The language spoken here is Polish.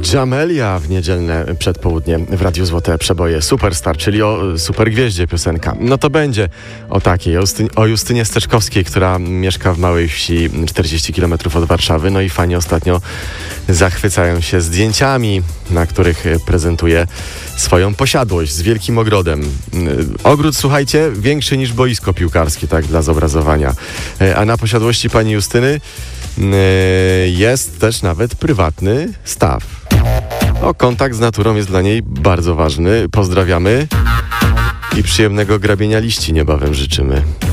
Jamelia w niedzielne przedpołudnie w Radiu Złote Przeboje. Superstar, czyli o supergwieździe piosenka. No to będzie o takiej, o Justynie Steczkowskiej, która mieszka w małej wsi 40 km od Warszawy. No i fani ostatnio zachwycają się zdjęciami, na których prezentuje swoją posiadłość z wielkim ogrodem. Ogród, słuchajcie, większy niż boisko piłkarskie, tak dla zobrazowania. A na posiadłości pani Justyny jest też nawet prywatny staw. Kontakt z naturą jest dla niej bardzo ważny. Pozdrawiamy i przyjemnego grabienia liści niebawem życzymy.